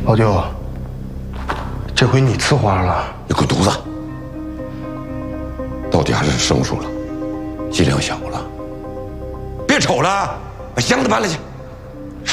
老舅，这回你吃花了。 你滚犊子！到底还是生疏了，心量小了。别瞅了，把箱子搬来去。